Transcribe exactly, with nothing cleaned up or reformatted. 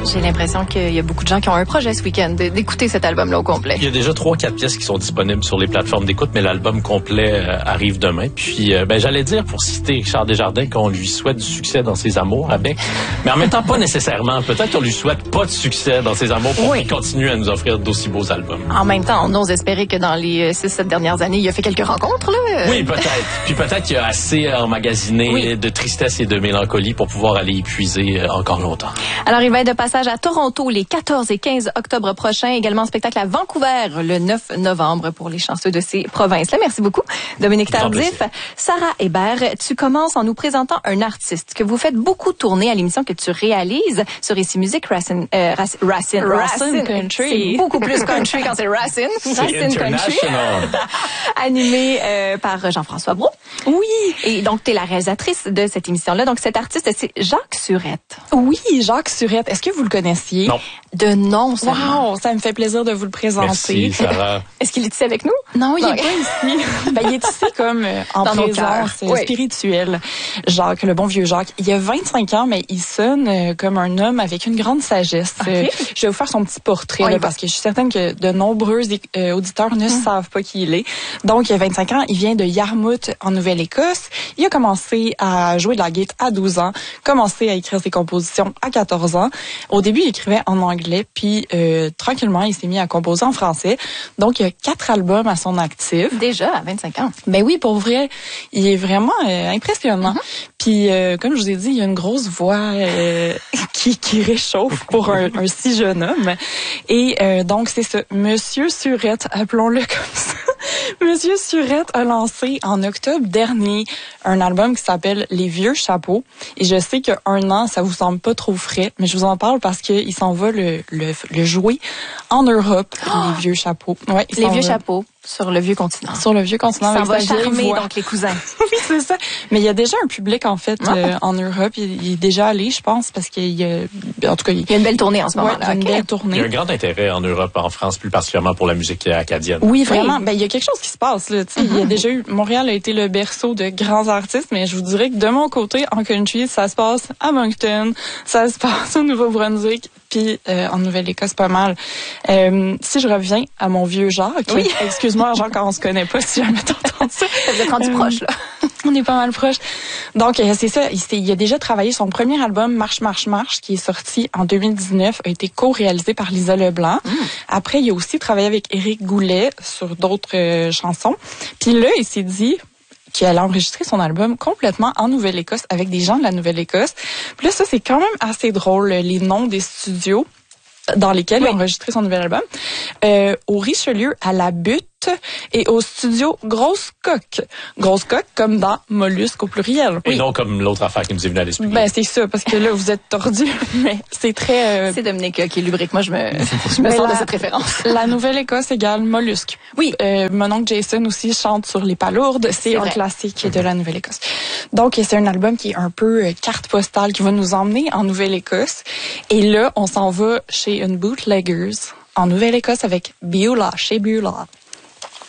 J'ai l'impression qu'il y a beaucoup de gens qui ont un projet ce week-end d'écouter cet album-là au complet. Il y a déjà trois, quatre pièces qui sont disponibles sur les plateformes d'écoute, mais l'album complet euh, arrive demain. Puis, euh, ben, j'allais dire, pour citer Richard Desjardins, qu'on lui souhaite du succès dans ses amours avec, mais en même temps, pas nécessairement. Peut-être qu'on lui souhaite pas de succès dans ses amours pour oui. qu'il continue à nous offrir d'aussi beaux albums. En même temps, on ose espérer que dans les six, sept dernières années, il a fait quelques rencontres, là. Oui, peut-être. Puis peut-être qu'il a assez emmagasiné oui. de tristesse et de mélancolie pour pouvoir aller y puiser encore longtemps. Alors, il va être de passage à Toronto les quatorze et quinze octobre prochains. Également en spectacle à Vancouver le neuf novembre pour les chanceux de ces provinces-là. Merci beaucoup, Dominique Tardif. Sarah Hébert, tu commences en nous présentant un artiste que vous faites beaucoup tourner à l'émission que tu réalises sur Ici Musique, Racine, euh, Racine, Racine, Racine Country. C'est beaucoup plus country quand c'est Racine. Racine Country. Animé euh, par Jean-François Brault. Oui. Et donc, tu es la réalisatrice de cette émission-là. Donc, cet artiste, c'est Jacques Surette. Oui, Jacques Surette. Est-ce que vous le connaissiez? Non. De nom, ça. Wow, ça me fait plaisir de vous le présenter. Merci, Sarah. Est-ce qu'il est ici avec nous? Non, il n'est pas ici. Ben, il est ici comme euh, en dans présence oui. spirituelle. Jacques, le bon vieux Jacques. Il a vingt-cinq ans, mais il sonne euh, comme un homme avec une grande sagesse. Okay. Euh, je vais vous faire son petit portrait, oui, là, parce que je suis certaine que de nombreux euh, auditeurs ne mmh. savent pas qui il est. Donc, il a vingt-cinq ans, il vient de Yarmouth, en Nouvelle-Écosse. Il a commencé à jouer de la guitare à douze ans, commencé à écrire ses compositions à quatorze ans. Au début, il écrivait en anglais, puis euh, tranquillement, il s'est mis à composer en français. Donc, il y a quatre albums à son actif. Déjà, à vingt-cinq ans. Ben oui, pour vrai, il est vraiment euh, impressionnant. Mm-hmm. Puis, euh, comme je vous ai dit, il y a une grosse voix euh, qui, qui réchauffe pour un, un si jeune homme. Et euh, donc, c'est ça. Monsieur Surette, appelons-le comme ça. Monsieur Surette a lancé en octobre dernier un album qui s'appelle Les Vieux Chapeaux. Et je sais qu'un an, ça vous semble pas trop frais, mais je vous en parle parce qu'il s'en va le, le, le jouer en Europe, oh! Les Vieux Chapeaux. Ouais, Les Vieux Chapeaux. Sur le vieux continent. Sur le vieux continent. Ça va charmer donc les cousins. Oui, c'est ça. Mais il y a déjà un public en fait ah. euh, en Europe. Il, il est déjà allé, je pense, parce qu'il y a, en tout cas, il, il y a une belle tournée en ce moment. Ouais, il y a une okay. belle tournée. Il y a un grand intérêt en Europe, en France, plus particulièrement pour la musique acadienne. Oui, vraiment. Oui. Ben il y a quelque chose qui se passe là. Tu sais, mm-hmm. il y a déjà eu. Montréal a été le berceau de grands artistes, mais je vous dirais que de mon côté, en country, ça se passe à Moncton, ça se passe au Nouveau-Brunswick. Puis euh, en Nouvelle-Écosse, pas mal. Euh, si je reviens à mon vieux Jacques, oui. excuse-moi, Jacques, quand on se connaît pas, si jamais t'entends ça. Vous êtes rendu euh, proche, là. On est pas mal proche. Donc, euh, c'est ça. Il, il a déjà travaillé son premier album, Marche, Marche, Marche, qui est sorti en deux mille dix-neuf, a été co-réalisé par Lisa Leblanc. Mm. Après, il a aussi travaillé avec Éric Goulet sur d'autres euh, chansons. Puis là, il s'est dit qu'il allait enregistrer son album complètement en Nouvelle-Écosse avec des gens de la Nouvelle-Écosse. Puis là, ça, c'est quand même assez drôle, les noms des studios dans lesquels oui. il a enregistré son nouvel album. Euh, au Richelieu, à la Butte, et au studio Grosse Coque. Grosse Coque comme dans Mollusque au pluriel. Et oui. non comme l'autre affaire qui nous est venue à l'esprit. Ben c'est ça, parce que là, vous êtes tordu, mais c'est très... Euh... C'est Dominique qui est lubrique. Moi, je me, je me sors la, de cette référence. La Nouvelle-Écosse égale Mollusque. Oui. Euh, mon oncle Jason aussi chante sur les palourdes. C'est, c'est un vrai. classique de la Nouvelle-Écosse. Donc, c'est un album qui est un peu euh, carte postale, qui va nous emmener en Nouvelle-Écosse. Et là, on s'en va chez une bootleggers en Nouvelle-Écosse avec Beulah, chez Beulah.